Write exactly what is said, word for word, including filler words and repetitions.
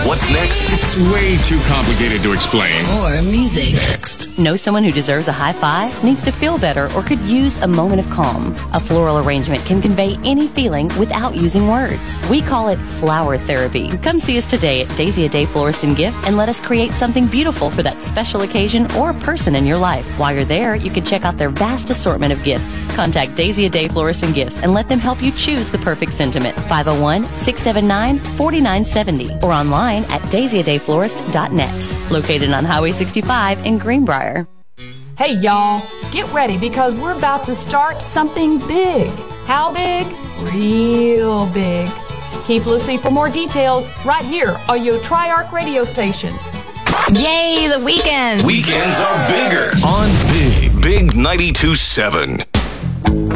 What's next? It's way too complicated to explain. More music. Next. Know someone who deserves a high five, needs to feel better, or could use a moment of calm? A floral arrangement can convey any feeling without using words. We call it flower therapy. Come see us today at Daisy A Day Florist and Gifts and let us create something beautiful for that special occasion or person in your life. While you're there, you can check out their vast assortment of gifts. Contact Daisy A Day Florist and Gifts and let them help you choose the perfect sentiment. five oh one, six seven nine, four nine seven oh or online at daisy a day florist dot net. Located on Highway sixty-five in Greenbrier. Hey y'all, get ready because we're about to start something big. How big? Real big. Keep listening for more details right here on your Triarch radio station. Yay, the weekend! Weekends are bigger on Big, Big ninety-two point seven.